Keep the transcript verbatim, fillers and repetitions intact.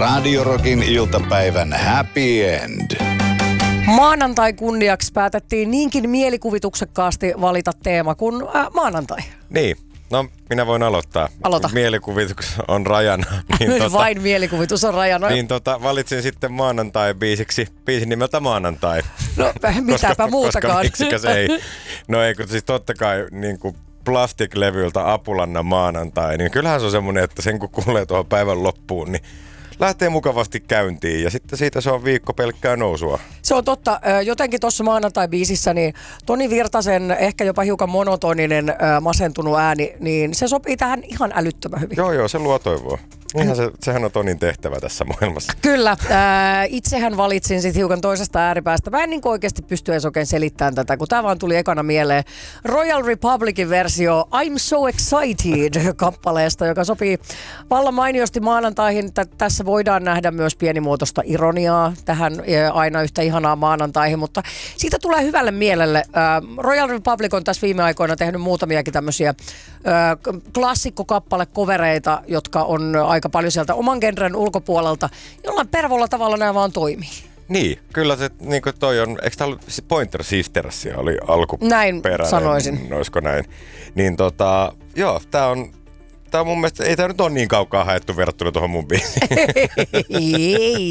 Radio Rockin iltapäivän happy end. Maanantai kunniaksi päätettiin niinkin mielikuvituksekkaasti valita teema kuin äh, maanantai. Niin, no minä voin aloittaa. Aloita. Mielikuvitus on rajana. Niin, tota, Vain mielikuvitus on rajana. Niin tota, valitsin sitten maanantai-biisiksi biisin nimeltä Maanantai. No mitäpä koska, muutakaan. Koska miksikäs ei. No ei, kun siis totta kai niin kuin Plastic-levyltä Apulanna Maanantai, niin kyllähän se on semmoinen, että sen kun kuulee tuohon päivän loppuun, niin lähtee mukavasti käyntiin ja sitten siitä se on viikko pelkkää nousua. Se on totta. Jotenkin tuossa maanantai-biisissä niin Toni Virtasen ehkä jopa hiukan monotoninen masentunut ääni, niin se sopii tähän ihan älyttömän hyvin. Joo, joo, se luo toivoa. Ihan se, sehän on Tonin tehtävä tässä maailmassa. Kyllä. Äh, itsehän valitsin sitten hiukan toisesta ääripäästä. Mä en niin oikeasti pysty edes oikein selittämään tätä, kun tää vaan tuli ekana mieleen. Royal Republicin versio I'm So Excited kappaleesta, joka sopii vallan mainiosti maanantaihin. T- tässä voidaan nähdä myös pienimuotoista ironiaa tähän aina yhtä ihanaa maanantaihin, mutta siitä tulee hyvälle mielelle. Äh, Royal Republic on tässä viime aikoina tehnyt muutamiakin tämmöisiä äh, klassikkokappalekovereita, jotka on aika paljon sieltä oman genren ulkopuolelta. Jollain pervolla tavalla nämä vaan toimii. Niin, kyllä se niin kuin toi on, eikö tää ollut Pointer Sisters oli alkuperäinen? Näin sanoisin. Olisiko näin? Niin tota, joo, tää on, tää on mun mielestä, ei tää nyt ole niin kaukaa haettu verrattuna tuohon mun biisiin. Ei.